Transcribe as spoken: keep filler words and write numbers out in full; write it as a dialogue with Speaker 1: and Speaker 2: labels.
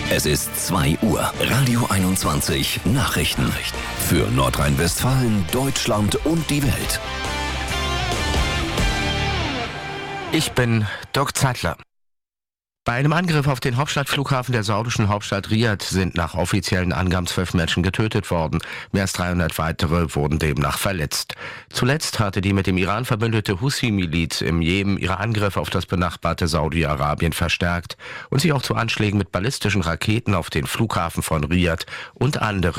Speaker 1: Es ist zwei Uhr. Radio einundzwanzig Nachrichten. Für Nordrhein-Westfalen, Deutschland und die Welt.
Speaker 2: Ich bin Dirk Zeitler. Bei einem Angriff auf den Hauptstadtflughafen der saudischen Hauptstadt Riad sind nach offiziellen Angaben zwölf Menschen getötet worden. Mehr als dreihundert weitere wurden demnach verletzt. Zuletzt hatte die mit dem Iran verbündete Houthi-Miliz im Jemen ihre Angriffe auf das benachbarte Saudi-Arabien verstärkt und sich auch zu Anschlägen mit ballistischen Raketen auf den Flughafen von Riad und andere